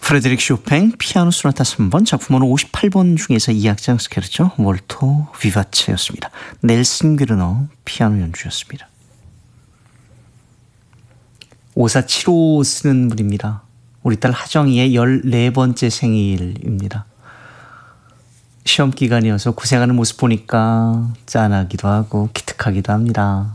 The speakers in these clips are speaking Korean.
프레드릭 쇼팽 피아노 소나타 3번 작품번호 58번 중에서 2악장 스케르초 몰토 비바체였습니다. 넬슨 귀르너 피아노 연주였습니다. 5475 쓰는 분입니다. 우리 딸 하정이의 14번째 생일입니다. 시험 기간이어서 고생하는 모습 보니까 짠하기도 하고 기특하기도 합니다.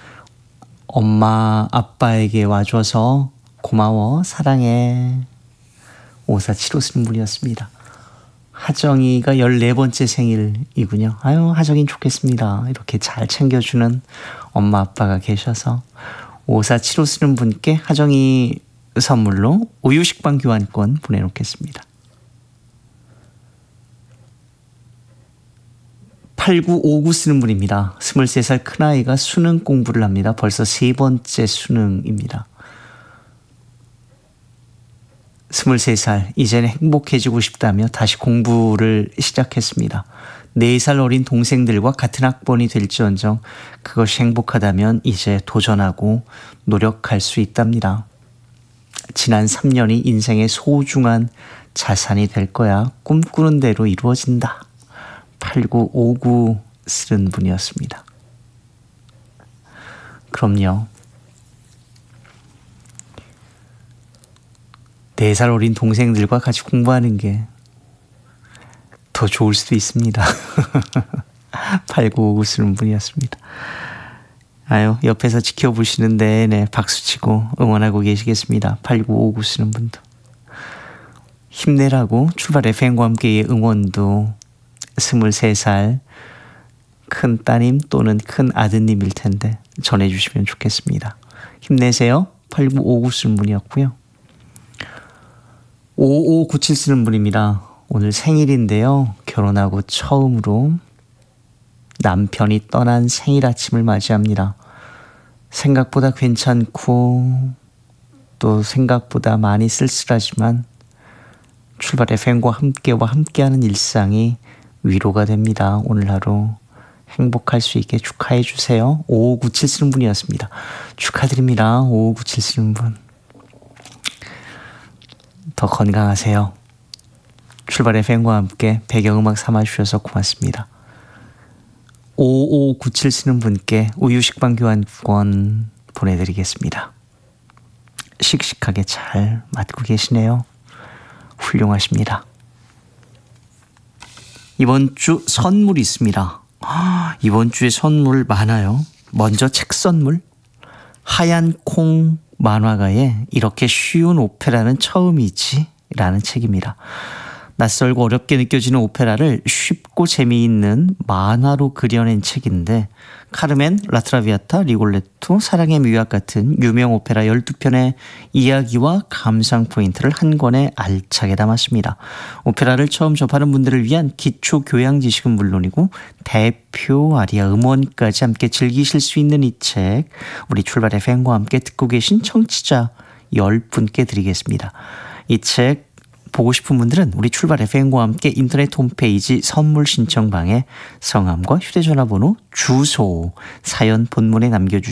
엄마 아빠에게 와줘서 고마워 사랑해. 5475 쓰는 분이었습니다. 하정이가 14번째 생일이군요. 아유 하정이는 좋겠습니다. 이렇게 잘 챙겨주는 엄마 아빠가 계셔서 5475 쓰는 분께 하정이 선물로 우유식빵 교환권 보내놓겠습니다. 8959 쓰는 분입니다. 23살 큰아이가 수능 공부를 합니다. 벌써 3번째 수능입니다. 23살, 이제는 행복해지고 싶다며 다시 공부를 시작했습니다. 4살 어린 동생들과 같은 학번이 될지언정 그것이 행복하다면 이제 도전하고 노력할 수 있답니다. 지난 3년이 인생의 소중한 자산이 될 거야. 꿈꾸는 대로 이루어진다. 8959 쓰는 분이었습니다. 그럼요. 4살 어린 동생들과 같이 공부하는 게 더 좋을 수도 있습니다. 8959 쓰는 분이었습니다. 아유, 옆에서 지켜보시는데 네, 박수치고 응원하고 계시겠습니다. 8959 쓰는 분도. 힘내라고 출발 FM과 함께의 응원도 23살 큰 따님 또는 큰 아드님일 텐데 전해주시면 좋겠습니다. 힘내세요. 8959 쓰는 분이었고요. 5597 쓰는 분입니다. 오늘 생일인데요. 결혼하고 처음으로 남편이 떠난 생일 아침을 맞이합니다. 생각보다 괜찮고 또 생각보다 많이 쓸쓸하지만 출발 FM과 함께하는 일상이 위로가 됩니다. 오늘 하루 행복할 수 있게 축하해 주세요. 5597 쓰는 분이었습니다. 축하드립니다. 5597 쓰는 분. 더 건강하세요. 출발 FM과 함께 배경음악 삼아주셔서 고맙습니다. 5597 쓰는 분께 우유식빵 교환권 보내드리겠습니다. 씩씩하게 잘 맞고 계시네요. 훌륭하십니다. 이번 주 선물이 있습니다. 이번 주에 선물 많아요. 먼저 책 선물. 하얀 콩 만화가의 이렇게 쉬운 오페라는 처음이지 라는 책입니다. 낯설고 어렵게 느껴지는 오페라를 쉽고 재미있는 만화로 그려낸 책인데 카르멘, 라트라비아타, 리골레토, 사랑의 묘약 같은 유명 오페라 12편의 이야기와 감상 포인트를 한 권에 알차게 담았습니다. 오페라를 처음 접하는 분들을 위한 기초 교양 지식은 물론이고 대표 아리아 음원까지 함께 즐기실 수 있는 이 책 우리 출발 FM과 함께 듣고 계신 청취자 10분께 드리겠습니다. 이 책 보고 싶은 분들은 우리 출발 FM과 함께 인터넷 홈페이지 선물 신청방에 성함과 휴대전화 번호, 주소, 사연 본문에 남겨주시면